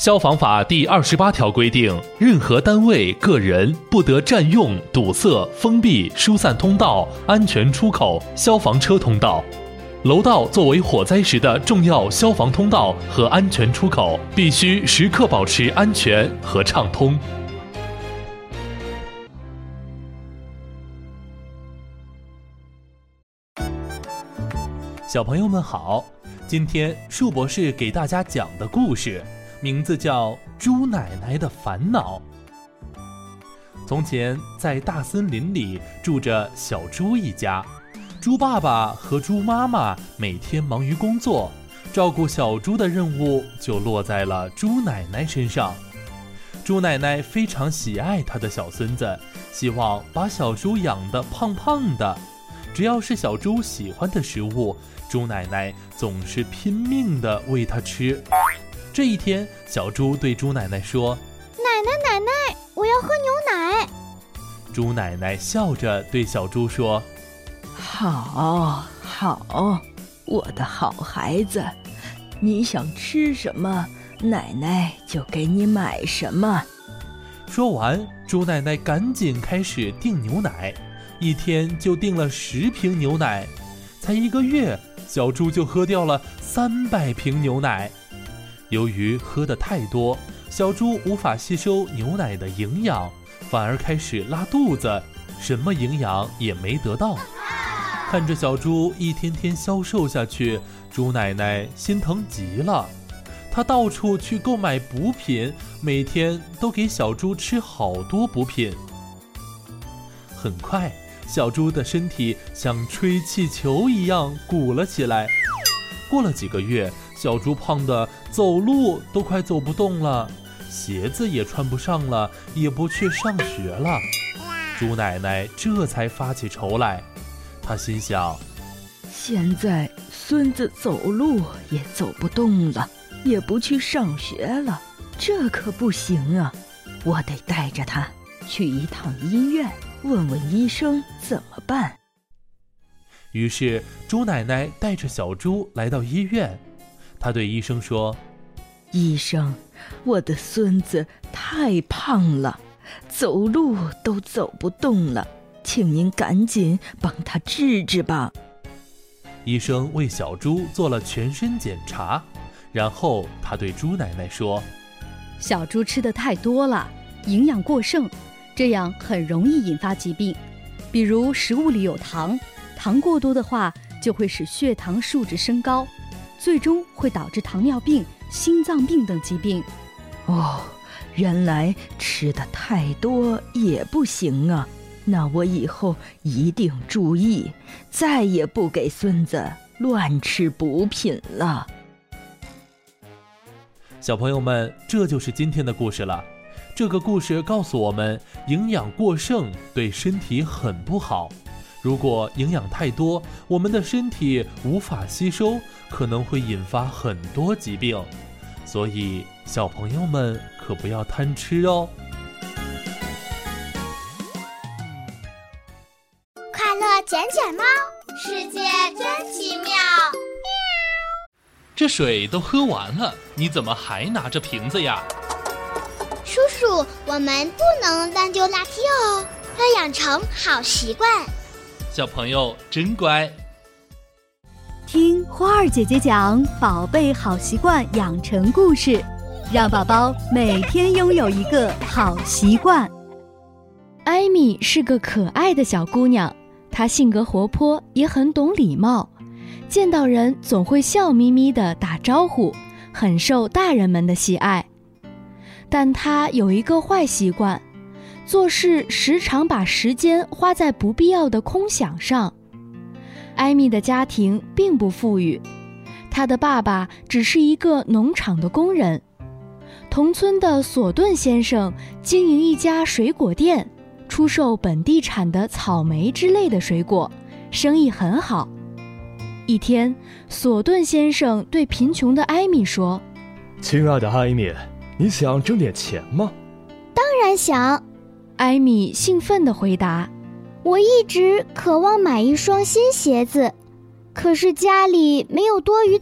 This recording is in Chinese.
消防法第28条规定，任何单位、个人不得占用、堵塞、封闭、疏散通道、安全出口、消防车通道。楼道作为火灾时的重要消防通道和安全出口，必须时刻保持安全和畅通。小朋友们好，今天树博士给大家讲的故事名字叫《猪奶奶的烦恼》。从前在大森林里住着小猪一家，猪爸爸和猪妈妈每天忙于工作，照顾小猪的任务就落在了猪奶奶身上。猪奶奶非常喜爱她的小孙子，希望把小猪养得胖胖的。只要是小猪喜欢的食物，猪奶奶总是拼命地喂它吃。这一天，小猪对猪奶奶说：“ 奶奶，我要喝牛奶。” 猪奶奶笑着对小猪说：“ 好，我的好孩子，你想吃什么，奶奶就给你买什么。” 说完，猪奶奶赶紧开始订牛奶，一天就订了10瓶牛奶。才1个月，小猪就喝掉了300瓶牛奶。由于喝得太多，小猪无法吸收牛奶的营养，反而开始拉肚子，什么营养也没得到。看着小猪一天天消瘦下去，猪奶奶心疼极了。她到处去购买补品，每天都给小猪吃好多补品。很快，小猪的身体像吹气球一样鼓了起来。过了几个月，小猪胖得走路都快走不动了，鞋子也穿不上了，也不去上学了。猪奶奶这才发起愁来，她心想： 现在孙子走路也走不动了，也不去上学了，这可不行啊！我得带着他去一趟医院，问问医生怎么办。 于是猪奶奶带着小猪来到医院，她对医生说：“ 医生，我的孙子太胖了，走路都走不动了，请您赶紧帮他治治吧。” 医生为小猪做了全身检查，然后他对猪奶奶说：“ 小猪吃得太多了，营养过剩，这样很容易引发疾病，比如食物里有糖，糖过多的话就会使血糖数值升高，最终会导致糖尿病、心脏病等疾病。” 哦，原来吃得太多也不行啊，那我以后一定注意，再也不给孙子乱吃补品了。 小朋友们，这就是今天的故事了。这个故事告诉我们，营养过剩对身体很不好。如果营养太多，我们的身体无法吸收，可能会引发很多疾病。所以，小朋友们可不要贪吃哦。 快乐捡捡猫，世界真奇妙。 这水都喝完了，你怎么还拿着瓶子呀？ 叔叔，我们不能乱丢垃圾哦，要养成好习惯。 小朋友真乖。 听花儿姐姐讲宝贝好习惯养成故事，让宝宝每天拥有一个好习惯。艾米是个可爱的小姑娘，她性格活泼，也很懂礼貌，见到人总会笑眯眯地打招呼，很受大人们的喜爱。但她有一个坏习惯，做事时常把时间花在不必要的空想上。艾米的家庭并不富裕，她的爸爸只是一个农场的工人。同村的索顿先生经营一家水果店，出售本地产的草莓之类的水果，生意很好。一天，索顿先生对贫穷的艾米说：“ 亲爱的艾米，你想挣点钱吗？”“ 当然想。” 艾米兴奋地回答。 我一直渴望买一双新鞋子，可是家里没有多余的